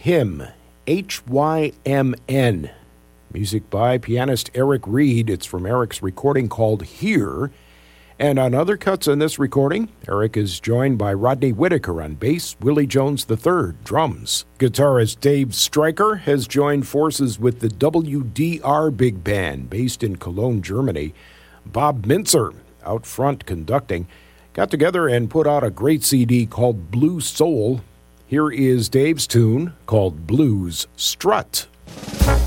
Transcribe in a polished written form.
Hymn, Hymn. Music by pianist Eric Reed. It's from Eric's recording called Here. And on other cuts in this recording, Eric is joined by Rodney Whitaker on bass, Willie Jones III, drums. Guitarist Dave Stryker has joined forces with the WDR Big Band, based in Cologne, Germany. Bob Mintzer, out front conducting, got together and put out a great CD called Blue Soul. Here is Dave's tune called Blues Strut.